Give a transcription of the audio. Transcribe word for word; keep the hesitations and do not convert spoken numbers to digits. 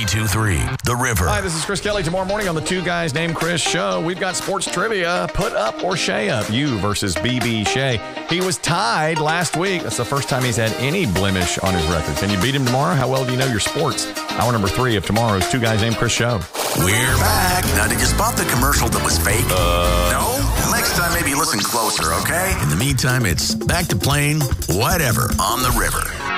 two three, The River. Hi, this is Chris Kelly. Tomorrow morning on the Two Guys Named Chris show, we've got sports trivia. Put up or Shea up. You versus B B Shea. He was tied last week. That's the first time he's had any blemish on his record. Can you beat him tomorrow? How well do you know your sports? Hour number three of tomorrow's Two Guys Named Chris show. We're back. Now, did you spot the commercial that was fake? Uh, no? Next time, maybe listen closer, okay? In the meantime, it's back to playing whatever on the river.